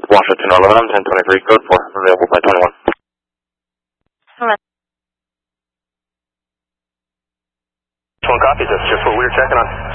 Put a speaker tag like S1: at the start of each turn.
S1: Washington Aluminum, 1023, code 4, available by 21.
S2: Hello.
S1: 1 copies, that's just what we were checking on.